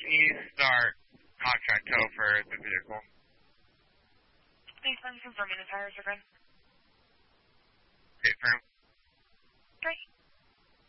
you start contract tow for the vehicle? Thanks for confirming the tires are good.